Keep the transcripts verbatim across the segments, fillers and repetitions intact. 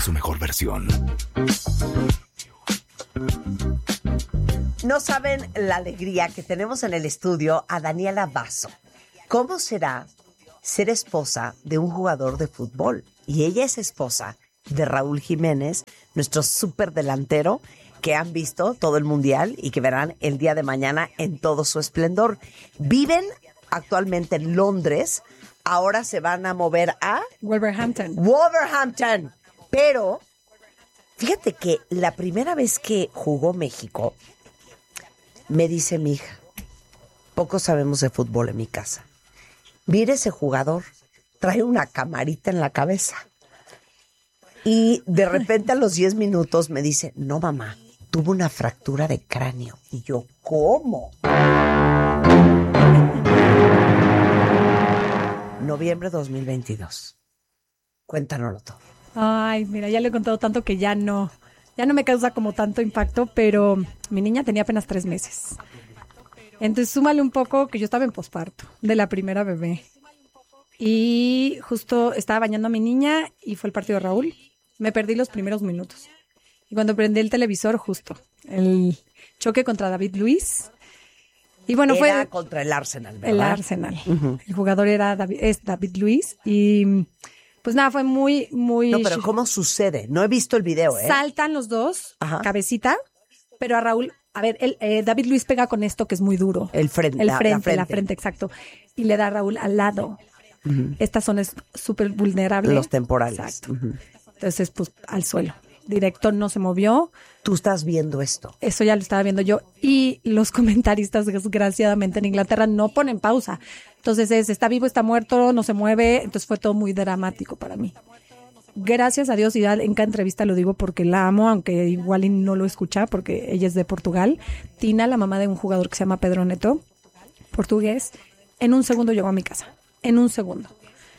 su mejor versión. No saben la alegría que tenemos en el estudio a Daniela Basso. ¿Cómo será ser esposa de un jugador de fútbol? Y ella es esposa de Raúl Jiménez, nuestro súper delantero, que han visto todo el mundial y que verán el día de mañana en todo su esplendor. Viven actualmente en Londres, ahora se van a mover a Wolverhampton. Wolverhampton. Pero fíjate que la primera vez que jugó México, me dice mi hija, poco sabemos de fútbol en mi casa. Mire ese jugador, trae una camarita en la cabeza. Y de repente a los diez minutos me dice, no mamá, tuvo una fractura de cráneo. Y yo, ¿cómo? Noviembre dos mil veintidós. Cuéntanoslo todo. Ay, mira, ya le he contado tanto que ya no, ya no me causa como tanto impacto, pero mi niña tenía apenas tres meses. Entonces súmale un poco que yo estaba en posparto de la primera bebé. Y justo estaba bañando a mi niña y fue el partido de Raúl. Me perdí los primeros minutos. Y cuando prendí el televisor, justo, el choque contra David Luiz. Y bueno, era fue contra el Arsenal, ¿verdad? El Arsenal. Uh-huh. El jugador era David, es David Luiz. Y pues nada, fue muy, muy... No, pero ¿cómo sucede? No he visto el video, ¿eh? Saltan los dos, Ajá. cabecita, pero a Raúl... A ver, el, eh, David Luiz pega con esto que es muy duro. El frente. El la, frente, la frente, la frente, exacto. Y le da a Raúl al lado. Uh-huh. Esta zona es súper vulnerable. Los temporales. Exacto. Uh-huh. Entonces, pues, al suelo. Directo, no se movió. Tú estás viendo esto. Eso ya lo estaba viendo yo. Y los comentaristas, desgraciadamente, en Inglaterra no ponen pausa. Entonces es, está vivo, está muerto, no se mueve. Entonces fue todo muy dramático para mí. Gracias a Dios, y en cada entrevista lo digo porque la amo, aunque igual y no lo escucha, porque ella es de Portugal. Tina, la mamá de un jugador que se llama Pedro Neto, portugués, en un segundo llegó a mi casa. En un segundo.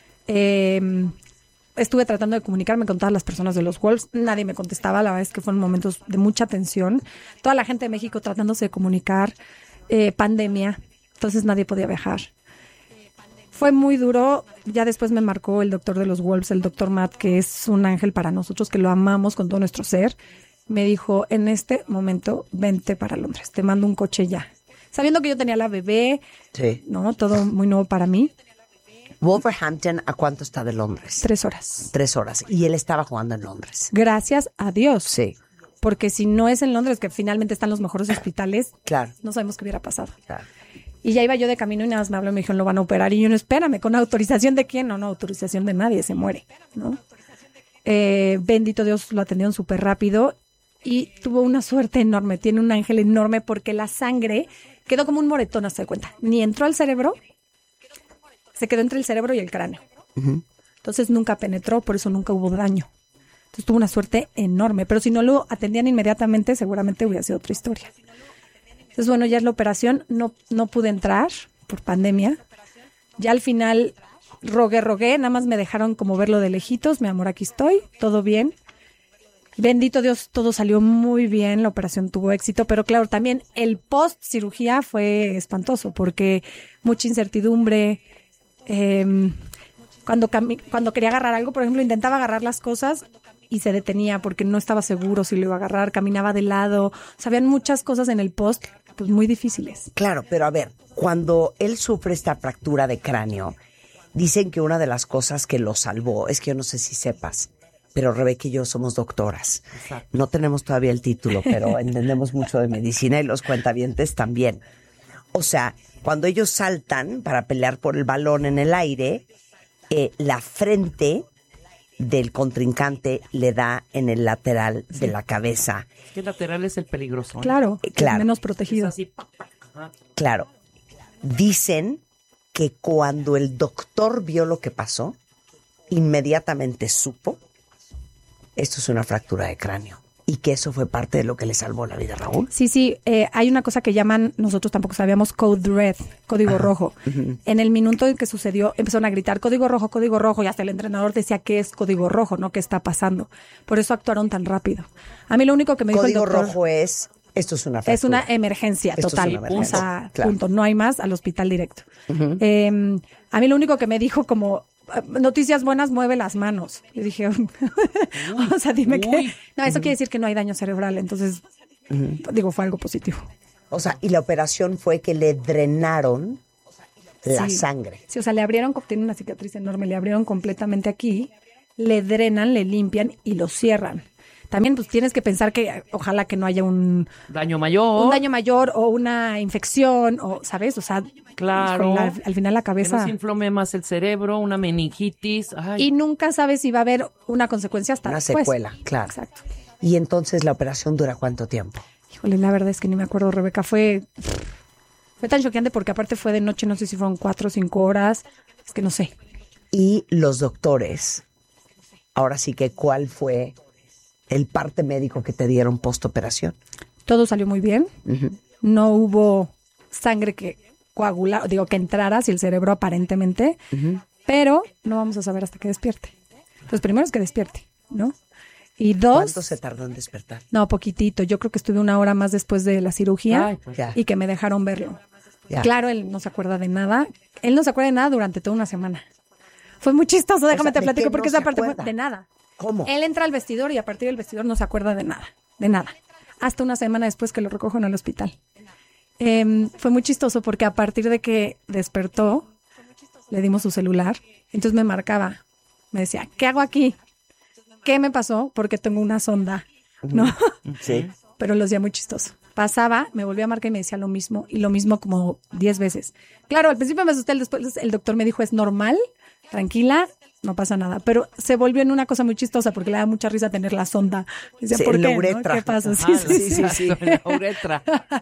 Eh, estuve tratando de comunicarme con todas las personas de los Wolves. Nadie me contestaba. La verdad es que fueron momentos de mucha tensión. Toda la gente de México tratándose de comunicar. Eh, pandemia. Entonces nadie podía viajar. Fue muy duro. Ya después me marcó el doctor de los Wolves, el doctor Matt, que es un ángel para nosotros, que lo amamos con todo nuestro ser. Me dijo, en este momento, vente para Londres. Te mando un coche ya. Sabiendo que yo tenía la bebé. Sí. ¿No? Todo muy nuevo para mí. Wolverhampton, ¿a cuánto está de Londres? Tres horas. Tres horas. Y él estaba jugando en Londres. Gracias a Dios. Sí. Porque si no es en Londres, que finalmente están los mejores hospitales, claro, no sabemos qué hubiera pasado. Claro. Y ya iba yo de camino y nada más me habló y me dijeron, lo van a operar. Y yo, no, espérame, ¿con autorización de quién? No, no, autorización de nadie, se muere, ¿no? Eh, bendito Dios, lo atendieron súper rápido y tuvo una suerte enorme. Tiene un ángel enorme porque la sangre quedó como un moretón, hasta de cuenta. Ni entró al cerebro, se quedó entre el cerebro y el cráneo. Uh-huh. Entonces nunca penetró, por eso nunca hubo daño. Entonces tuvo una suerte enorme. Pero si no lo atendían inmediatamente, seguramente hubiera sido otra historia. Entonces, bueno, ya es la operación. No, no pude entrar por pandemia. Ya al final rogué, rogué. Nada más me dejaron como verlo de lejitos. Mi amor, aquí estoy. Todo bien. Bendito Dios, todo salió muy bien. La operación tuvo éxito. Pero claro, también el post cirugía fue espantoso porque mucha incertidumbre. Eh, cuando, cami- cuando quería agarrar algo, por ejemplo, intentaba agarrar las cosas y se detenía porque no estaba seguro si lo iba a agarrar, caminaba de lado. O sea, habían muchas cosas en el post pues muy difíciles. Claro, pero a ver, cuando él sufre esta fractura de cráneo, dicen que una de las cosas que lo salvó, es que yo no sé si sepas, pero Rebeca y yo somos doctoras. Exacto. No tenemos todavía el título, pero entendemos mucho de medicina y los cuentavientes también. O sea, cuando ellos saltan para pelear por el balón en el aire, eh, la frente del contrincante le da en el lateral sí. de la cabeza. Es que el lateral es el peligroso. Claro, eh, claro. Es menos protegido. Es así. Claro. Dicen que cuando el doctor vio lo que pasó, inmediatamente supo, esto es una fractura de cráneo. Y que eso fue parte de lo que le salvó la vida a Raúl. Sí, sí, eh, hay una cosa que llaman, nosotros tampoco sabíamos, code red, código Ajá. rojo. Uh-huh. En el minuto en que sucedió, empezaron a gritar código rojo, código rojo, y hasta el entrenador decía qué es código rojo, ¿no? ¿Qué está pasando? Por eso actuaron tan rápido. A mí lo único que me código dijo el doctor... Código rojo es, esto es una fractura. Es una emergencia esto total. Es una emergencia. O sea, claro. punto, no hay más, al hospital directo. Uh-huh. Eh, a mí lo único que me dijo como... noticias buenas, mueve las manos. Y dije, o sea, dime que... No, eso uh-huh. quiere decir que no hay daño cerebral. Entonces, uh-huh. digo, fue algo positivo. O sea, y la operación fue que le drenaron la sí. sangre. Sí, o sea, le abrieron, tiene una cicatriz enorme, le abrieron completamente aquí, le drenan, le limpian y lo cierran. También pues tienes que pensar que ojalá que no haya un daño mayor, un daño mayor o una infección o, ¿sabes? O sea, claro, la, al final la cabeza que no se inflame más el cerebro, una meningitis. Ay. Y nunca sabes si va a haber una consecuencia hasta una después. secuela, claro. Exacto. Y entonces la operación dura ¿cuánto tiempo? Híjole, la verdad es que ni me acuerdo, Rebeca, fue fue tan choqueante porque aparte fue de noche, no sé si fueron cuatro o cinco horas, es que no sé. Y los doctores, ahora sí que ¿cuál fue el parte médico que te dieron postoperación? Todo salió muy bien. Uh-huh. No hubo sangre que coagulara, digo, que entrara hacia el cerebro aparentemente, uh-huh. pero no vamos a saber hasta que despierte. Entonces, primero es que despierte, ¿no? Y dos... ¿Cuánto se tardó en despertar? No, poquitito. Yo creo que estuve una hora más después de la cirugía. Ay, pues y que me dejaron verlo. Ya. Claro, él no se acuerda de nada. Él no se acuerda de nada durante toda una semana. Fue muy chistoso, déjame o sea, te platico, porque no esa parte fue acuerda? de nada. ¿Cómo? Él entra al vestidor y a partir del vestidor no se acuerda de nada, de nada. Hasta una semana después que lo recojo en el hospital. Eh, fue muy chistoso porque a partir de que despertó, le dimos su celular, entonces me marcaba, me decía, ¿qué hago aquí? ¿Qué me pasó? Porque tengo una sonda, ¿no? Sí. Pero lo hacía muy chistoso. Pasaba, me volvía a marcar y me decía lo mismo, y lo mismo como diez veces. Claro, al principio me asusté, después el doctor me dijo, es normal, tranquila, no pasa nada. Pero se volvió en una cosa muy chistosa porque le da mucha risa tener la sonda. Decía, sí, ¿por la qué? uretra. ¿No? ¿Qué pasa? Ajá, Sí, sí, sí, sí. sí, sí. La uretra.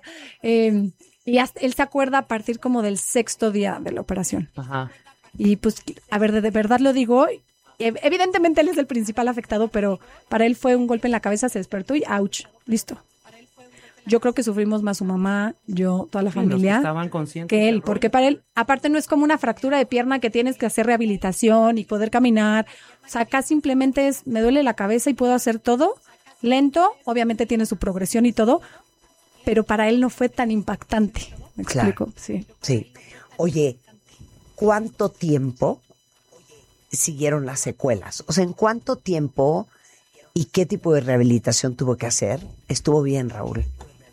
eh, y hasta, él se acuerda a partir como del sexto día de la operación. Ajá. Y pues, a ver, de, de verdad lo digo, evidentemente él es el principal afectado, pero para él fue un golpe en la cabeza, se despertó y ouch, listo. Yo creo que sufrimos más su mamá, yo, toda la Sí, los que familia, estaban conscientes que él, del porque rollo. para él, aparte no es como una fractura de pierna que tienes que hacer rehabilitación y poder caminar. O sea, acá simplemente es, me duele la cabeza y puedo hacer todo lento, obviamente tiene su progresión y todo, pero para él no fue tan impactante. ¿Me explico? Claro. Sí. Sí. Oye, ¿cuánto tiempo siguieron las secuelas? O sea, ¿en cuánto tiempo y qué tipo de rehabilitación tuvo que hacer? Estuvo bien, Raúl.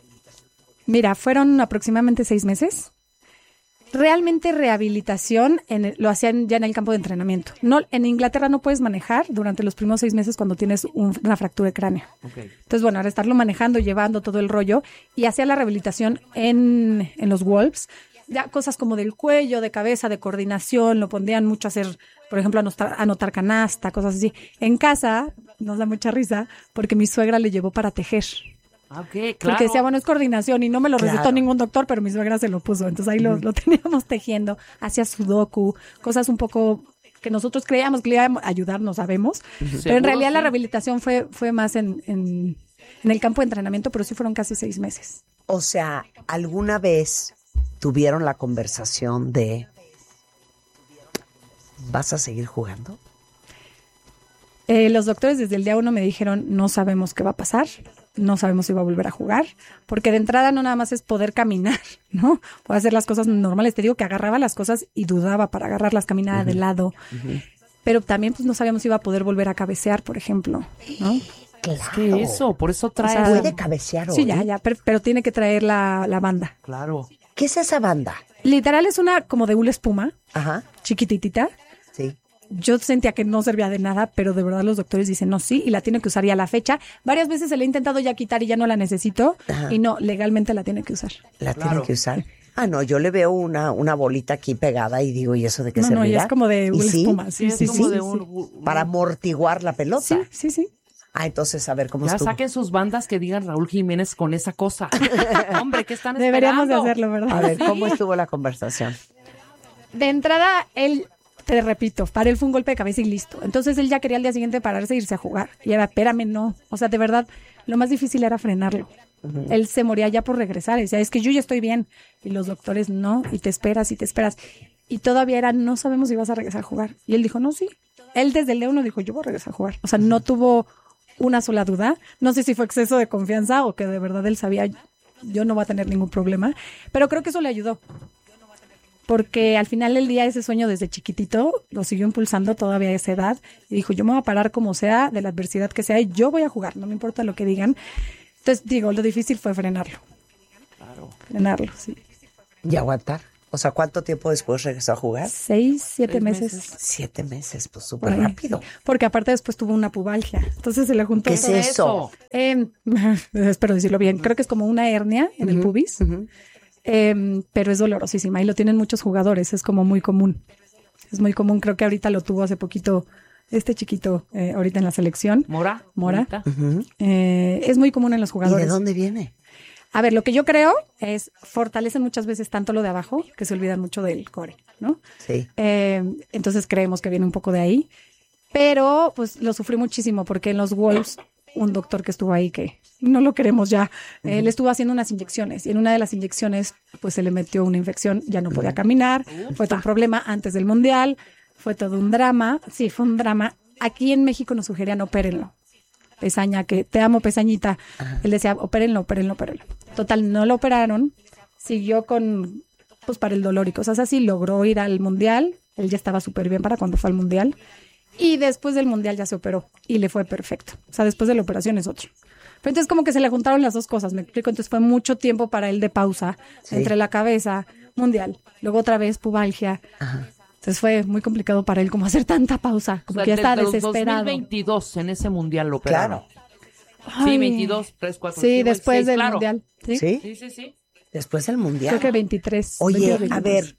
Mira, fueron aproximadamente seis meses. Realmente rehabilitación en el- lo hacían ya en el campo de entrenamiento. No, en Inglaterra no puedes manejar durante los primeros seis meses cuando tienes un- una fractura de cráneo. Okay. Entonces, bueno, ahora estarlo manejando, llevando todo el rollo, y hacía la rehabilitación en, en los Wolves, ya cosas como del cuello, de cabeza, de coordinación, lo pondrían mucho a hacer, por ejemplo, anotar, anotar canasta, cosas así. En casa, nos da mucha risa, porque mi suegra le llevó para tejer. Ah, ok, claro. Porque decía, bueno, es coordinación y no me lo recetó Claro. ningún doctor, pero mi suegra se lo puso. Entonces ahí lo, lo teníamos tejiendo, hacía sudoku, cosas un poco que nosotros creíamos que le iba a ayudar, no sabemos. Pero en Seguro, realidad sí. la rehabilitación fue, fue más en, en, en el campo de entrenamiento, pero sí fueron casi seis meses. O sea, ¿alguna vez tuvieron la conversación de ¿vas a seguir jugando? Eh, los doctores desde el día uno me dijeron, no sabemos qué va a pasar, no sabemos si va a volver a jugar, porque de entrada no nada más es poder caminar, ¿no? Puedo hacer las cosas normales. Te digo que agarraba las cosas y dudaba para agarrarlas, caminaba uh-huh. de lado. Uh-huh. Pero también pues no sabíamos si iba a poder volver a cabecear, por ejemplo, ¿no? Claro. Es que eso, por eso trae... O sea, ¿Puede cabecear hoy? Sí, ya, ya, pero, pero tiene que traer la, la banda. Claro. ¿Qué es esa banda? Literal es una como de hula espuma, Ajá, chiquititita. sí. Yo sentía que no servía de nada, pero de verdad los doctores dicen no, sí, y la tiene que usar ya a la fecha. Varias veces se le he intentado ya quitar y ya no la necesito. Ajá. Y no, legalmente la tiene que usar. La Claro. tiene que usar. Ah, no, yo le veo una, una bolita aquí pegada y digo, ¿y eso de qué No, no, servirá? y es como de ¿Y hula sí? espuma. Sí, es sí, como sí. de sí, un- sí. un- Para amortiguar la pelota. Sí, sí, sí. Ah, entonces, a ver, ¿cómo Ya estuvo? saquen sus bandas que digan Raúl Jiménez con esa cosa. Hombre, ¿qué están Deberíamos de esperando? hacerlo, ¿verdad? A ver, ¿cómo estuvo la conversación? De entrada, él, te repito, para él fue un golpe de cabeza y listo. Entonces él ya quería al día siguiente pararse e irse a jugar. Y era, espérame, no. O sea, de verdad, lo más difícil era frenarlo. Uh-huh. Él se moría ya por regresar. Y decía, es que yo ya estoy bien. Y los doctores, no. Y te esperas y te esperas. Y todavía era, no sabemos si vas a regresar a jugar. Y él dijo, no, sí. Él desde el día uno dijo, yo voy a regresar a jugar. O sea, no tuvo una sola duda. No sé si fue exceso de confianza o que de verdad él sabía, yo no voy a tener ningún problema. Pero creo que eso le ayudó. porque al final del día ese sueño desde chiquitito lo siguió impulsando todavía a esa edad y dijo, yo me voy a parar como sea, de la adversidad que sea, y yo voy a jugar, no me importa lo que digan. Entonces, digo, lo difícil fue frenarlo. Claro. Frenarlo, sí. Y aguantar. O sea, ¿cuánto tiempo después regresó a jugar? Seis, siete Seis meses. meses. Siete meses, pues Por súper ahí. rápido. Porque aparte después tuvo una pubalgia. Entonces se le juntó ¿Qué es todo. eso? Eh, espero decirlo bien. Creo que es como una hernia en el pubis. Ujú. Eh, pero es dolorosísima y lo tienen muchos jugadores. Es como muy común. Es muy común. Creo que ahorita lo tuvo hace poquito este chiquito, eh, ahorita en la selección. Mora. Mora. Bonita. Ujú. Eh, es muy común en los ¿Y jugadores. de dónde viene? A ver, lo que yo creo es fortalecen muchas veces tanto lo de abajo que se olvidan mucho del core, ¿no? Sí. Eh, entonces creemos que viene un poco de ahí. Pero pues lo sufrí muchísimo porque en los Wolves, un doctor que estuvo ahí que no lo queremos ya, él estuvo haciendo unas inyecciones y en una de las inyecciones pues se le metió una infección, ya no podía caminar, fue todo un problema antes del Mundial, fue todo un drama, sí, fue un drama. Aquí en México nos sugerían opérenlo. Pesaña, que te amo, Pesañita. Ajá. Él decía, opérenlo, opérenlo, opérenlo. Total, no lo operaron, siguió con, pues para el dolor y cosas así, logró ir al Mundial, él ya estaba súper bien para cuando fue al Mundial, y después del Mundial ya se operó, y le fue perfecto. O sea, después de la operación es otro. Pero entonces como que se le juntaron las dos cosas, me explico, entonces fue mucho tiempo para él de pausa, sí. Entre la cabeza, Mundial, luego otra vez pubalgia. Ajá. Entonces fue muy complicado para él como hacer tanta pausa, como o sea, que ya estaba desesperado. dos mil veintidós en ese mundial lo operaron. Claro. Sí, veintidós, tres, cuatro, sí, cinco, después seis, del claro. mundial. ¿Sí? ¿Sí? Sí, sí, sí. Después del mundial. Creo que veintitrés. Oye, veintidós, a ver,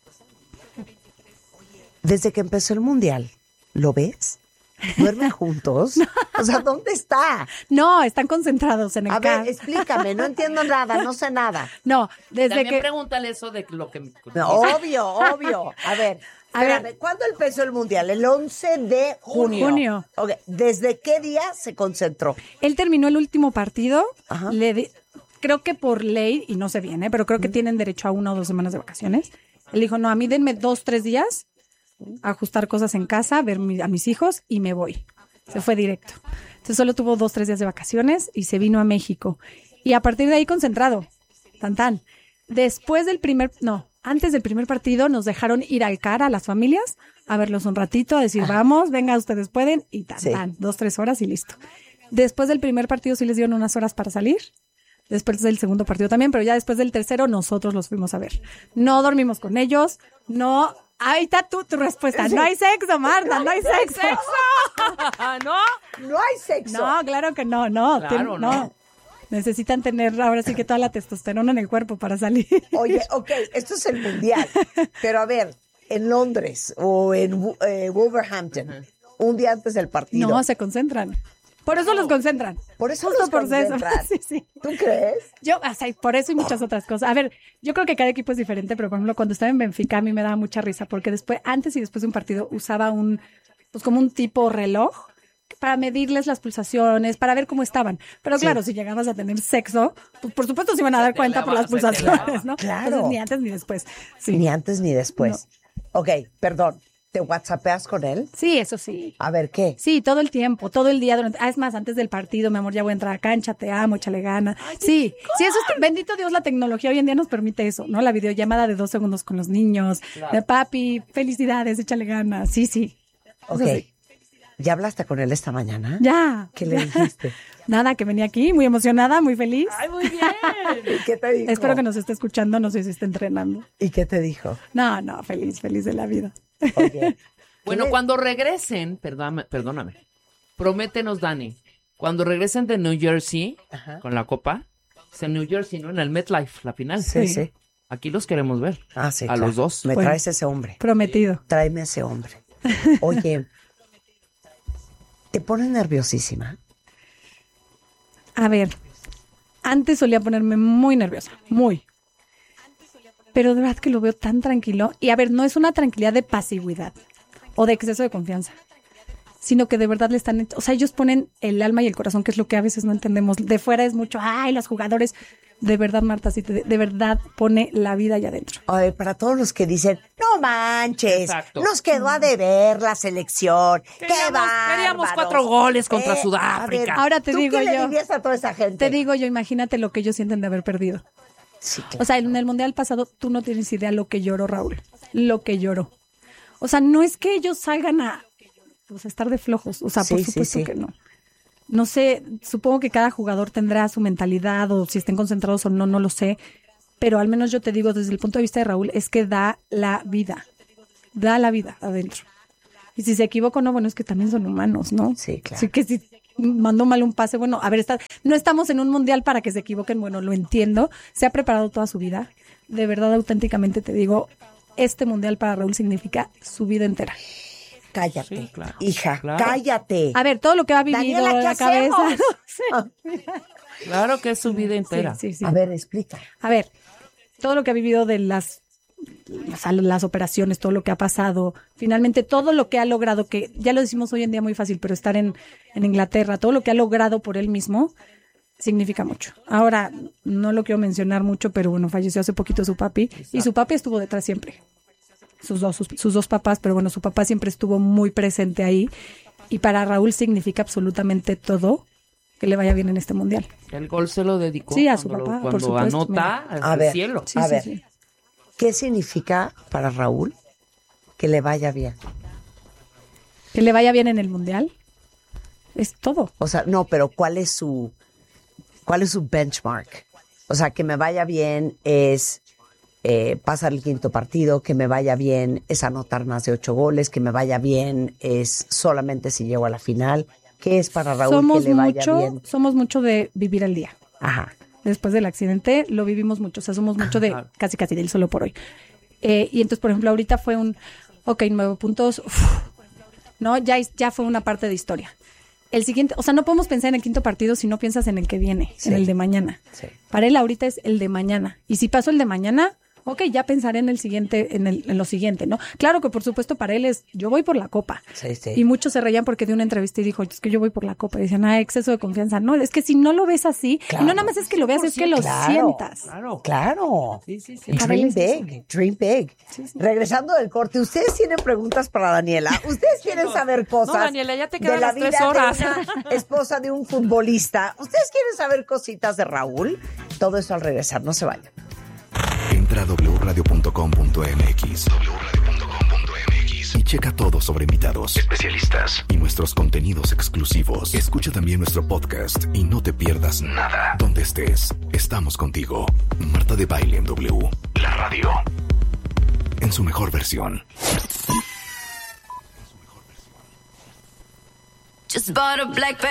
desde que empezó el mundial, ¿lo ves? ¿Duermen juntos? No. O sea, ¿dónde está? No, están concentrados en el A carro. ver, explícame, no entiendo nada, no sé nada. No, desde También que... pregúntale eso de lo que... No, obvio, obvio. A ver, a espérame, ver, ¿cuándo empezó el mundial? El once de junio. Junio. Okay. ¿Desde qué día se concentró? Él terminó el último partido, le di... creo que por ley, y no sé bien, ¿eh? Pero creo que mm. tienen derecho a una o dos semanas de vacaciones. Él dijo, no, a mí denme dos, tres días, ajustar cosas en casa, ver mi, a mis hijos y me voy. Se fue directo. Entonces solo tuvo dos, tres días de vacaciones y se vino a México. Y a partir de ahí concentrado. Tan, tan. Después del primer, no, antes del primer partido nos dejaron ir al C A R a las familias a verlos un ratito, a decir, ah. vamos, venga, ustedes pueden, y tan, sí. tan, dos, tres horas y listo. Después del primer partido sí les dieron unas horas para salir. Después del segundo partido también, pero ya después del tercero nosotros los fuimos a ver. No dormimos con ellos, no... Ahí está tu, tu respuesta. Sí. No hay sexo, Marta, no, no hay sexo. ¿No? No hay sexo. No, claro que no, no. Claro, ten, no. no. Necesitan tener ahora sí que toda la testosterona en el cuerpo para salir. Oye, ok, esto es el mundial. Pero a ver, en Londres o en eh, Wolverhampton, uh-huh. un día antes del partido. No, se concentran. Por eso los concentran. Por eso Justo los por concentran. Eso. Sí, sí. ¿Tú crees? Yo, o sea, por eso y muchas otras cosas. A ver, yo creo que cada equipo es diferente, pero por ejemplo, cuando estaba en Benfica a mí me daba mucha risa porque después, antes y después de un partido usaba un, pues como un tipo reloj para medirles las pulsaciones, para ver cómo estaban. Pero claro, sí. si llegabas a tener sexo, pues por supuesto se iban a dar cuenta por las pulsaciones, ¿no? Claro. Entonces ni antes ni después. Sí. Ni antes ni después. No. Ok, perdón. ¿Te whatsappeas con él? Sí, eso sí. A ver, ¿qué? Sí, todo el tiempo, todo el día. Durante, ah, es más, antes del partido, mi amor, ya voy a entrar a cancha, te amo, échale gana. Ay, sí, sí, eso es, bendito Dios, la tecnología hoy en día nos permite eso, ¿no? La videollamada de dos segundos con los niños, claro. De papi, felicidades, échale gana. Sí, sí. Ok. Sí. ¿Ya hablaste con él esta mañana? Ya. ¿Qué le dijiste? Nada, que venía aquí, muy emocionada, muy feliz. ¡Ay, muy bien! ¿Y qué te dijo? Espero que nos esté escuchando, no sé si está entrenando. ¿Y qué te dijo? No, no, feliz, feliz de la vida. Oye. Bueno, cuando regresen, perdóname, perdóname, prométenos, Dani, cuando regresen de New Jersey, ajá, con la copa, es en New Jersey, ¿no? En el MetLife, la final. Sí, sí. sí. Aquí los queremos ver. Ah, sí, a claro. los dos. Me bueno, traes ese hombre. Prometido. Tráeme ese hombre. Oye, ¿te pones nerviosísima? A ver, antes solía ponerme muy nerviosa, muy. Pero de verdad que lo veo tan tranquilo. Y a ver, no es una tranquilidad de pasividad o de exceso de confianza, sino que de verdad le están... O sea, ellos ponen el alma y el corazón, que es lo que a veces no entendemos. De fuera es mucho, ay, los jugadores... De verdad, Marta, sí, de, de verdad pone la vida allá adentro. A ver, para todos los que dicen, no manches, exacto, nos quedó a deber la selección, queríamos, qué bárbaros. Queríamos cuatro goles contra eh, Sudáfrica. A ver, ahora te ¿tú digo qué yo, le dirías a toda esa gente? Te digo yo, imagínate lo que ellos sienten de haber perdido. Sí, claro. O sea, en el Mundial pasado tú no tienes idea lo que lloró Raúl, lo que lloró. O sea, no es que ellos salgan a, pues, a estar de flojos, o sea, Sí, por sí, supuesto sí. que no. No sé, supongo que cada jugador tendrá su mentalidad o si estén concentrados o no, no lo sé. Pero al menos yo te digo, desde el punto de vista de Raúl, es que da la vida. Da la vida adentro. Y si se equivoca o no, bueno, es que también son humanos, ¿no? Sí, claro. Así que si mandó mal un pase, bueno, a ver, está, no estamos en un mundial para que se equivoquen, bueno, lo entiendo. Se ha preparado toda su vida. De verdad, auténticamente te digo, este mundial para Raúl significa su vida entera. Cállate, Sí, claro. hija, Claro. cállate. A ver, todo lo que ha vivido Daniela, ¿qué en la cabeza. hacemos? Claro que es su vida entera. Sí, sí, sí. A ver, explica. A ver, todo lo que ha vivido de las, las, las operaciones, todo lo que ha pasado, finalmente todo lo que ha logrado, que ya lo decimos hoy en día muy fácil, pero estar en, en Inglaterra, todo lo que ha logrado por él mismo, significa mucho. Ahora, no lo quiero mencionar mucho, pero bueno, falleció hace poquito su papi, y su papi estuvo detrás siempre. Sus dos, sus, sus dos papás, pero bueno, su papá siempre estuvo muy presente ahí, y para Raúl significa absolutamente todo que le vaya bien en este mundial. El gol se lo dedicó. Sí, a su cuando papá, lo- por Cuando supuesto, anota mira. al A ver, cielo. Sí, a sí, ver, sí. ¿qué significa para Raúl que le vaya bien? Que le vaya bien en el mundial es todo. O sea, no, pero ¿cuál es su, cuál es su benchmark? O sea, que me vaya bien es eh, pasar el quinto partido, que me vaya bien es anotar más de ocho goles, que me vaya bien es solamente si llego a la final. ¿Qué es para Raúl somos que le vaya mucho, bien? somos mucho de vivir el día. Ajá. Después del accidente lo vivimos mucho, o sea, somos mucho de Claro. casi casi del solo por hoy. Eh, y entonces, por ejemplo, ahorita fue un, ok, nueve puntos, uf, no, ya, es- ya fue una parte de historia. El siguiente, o sea, no podemos pensar en el quinto partido si no piensas en el que viene, Sí. en el de mañana. Sí. Para él ahorita es el de mañana. Y si pasó el de mañana, ok, ya pensaré en el siguiente, en, el, en lo siguiente, ¿no? Claro que por supuesto para él es, yo voy por la copa. Sí, sí. Y muchos se reían porque dio una entrevista y dijo, es que yo voy por la copa. Y decían, ah, exceso de confianza. No, es que si no lo ves así, Claro. y no nada más es que lo veas, es que lo Claro. sientas. Claro. Claro. Sí, sí, sí. Para él Dream es eso. big, dream big. Regresando del corte, ¿ustedes tienen preguntas para Daniela? ¿Ustedes quieren saber cosas? No, Daniela, ya te de quedan la las tres vida horas. de una esposa de un futbolista. ¿Ustedes quieren saber cositas de Raúl? Todo eso al regresar, no se vayan. Entra a doble u radio punto com punto m x doble u radio punto com punto m x y checa todo sobre invitados, especialistas y nuestros contenidos exclusivos. Escucha también nuestro podcast y no te pierdas nada. Donde estés, estamos contigo. Marta de Baile en W, la radio, en su mejor versión. Just bought a black